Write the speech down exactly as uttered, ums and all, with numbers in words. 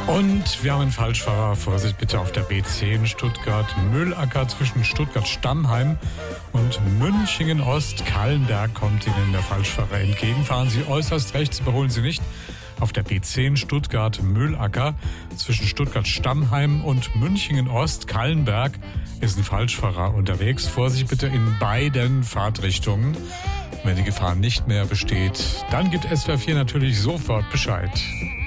Und wir haben einen Falschfahrer. Vorsicht bitte auf der B zehn Stuttgart-Mühlacker zwischen Stuttgart-Stammheim und Münchingen-Ost. Kallenberg kommt Ihnen der Falschfahrer entgegen. Fahren Sie äußerst rechts, überholen Sie nicht. Auf der B zehn Stuttgart-Mühlacker zwischen Stuttgart-Stammheim und Münchingen-Ost. Kallenberg ist ein Falschfahrer unterwegs. Vorsicht bitte in beiden Fahrtrichtungen. Wenn die Gefahr nicht mehr besteht, dann gibt S W R vier natürlich sofort Bescheid.